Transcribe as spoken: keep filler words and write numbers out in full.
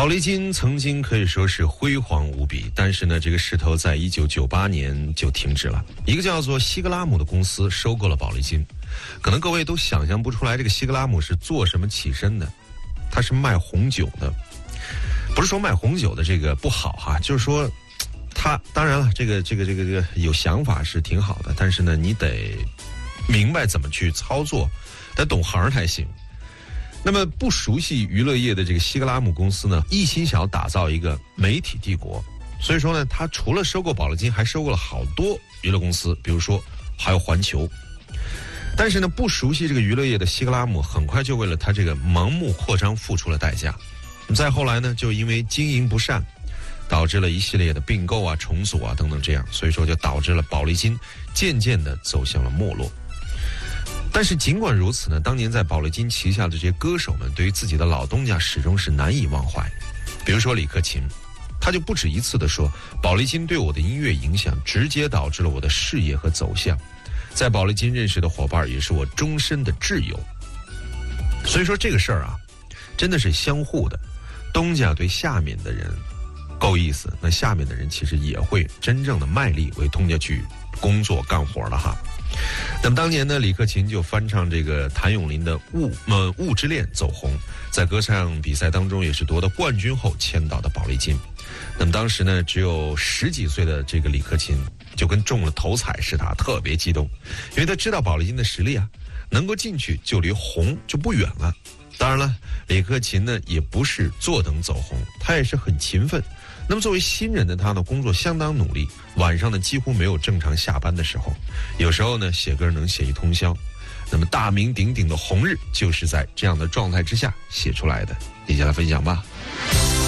宝丽金曾经可以说是辉煌无比，但是呢，这个势头在一九九八年就停止了。一个叫做西格拉姆的公司收购了宝丽金，可能各位都想象不出来，这个西格拉姆是做什么起身的？它是卖红酒的，不是说卖红酒的这个不好哈，就是说，他当然了，这个这个这个这个有想法是挺好的，但是呢，你得明白怎么去操作，得懂行才行。那么不熟悉娱乐业的这个西格拉姆公司呢，一心想要打造一个媒体帝国，所以说呢，他除了收购宝丽金，还收购了好多娱乐公司，比如说还有环球。但是呢，不熟悉这个娱乐业的西格拉姆，很快就为了他这个盲目扩张付出了代价。再后来呢，就因为经营不善，导致了一系列的并购啊、重组啊等等这样，所以说就导致了宝丽金渐渐的走向了没落。但是尽管如此呢，当年在宝丽金旗下的这些歌手们对于自己的老东家始终是难以忘怀。比如说李克勤，他就不止一次的说，宝丽金对我的音乐影响直接导致了我的事业和走向，在宝丽金认识的伙伴也是我终身的挚友。所以说这个事儿啊，真的是相互的，东家对下面的人够意思，那下面的人其实也会真正的卖力为东家去工作干活了哈。那么当年呢，李克勤就翻唱这个谭咏麟的《雾呃雾之恋》走红，在歌唱比赛当中也是夺得冠军后签到的宝丽金。那么当时呢，只有十几岁的这个李克勤就跟中了头彩似的，特别激动，因为他知道宝丽金的实力啊，能够进去就离红就不远了。当然了，李克勤呢也不是坐等走红，他也是很勤奋。那么作为新人的他呢，工作相当努力，晚上呢几乎没有正常下班的时候，有时候呢写歌能写一通宵。那么大名鼎鼎的《红日》就是在这样的状态之下写出来的，一起来分享吧。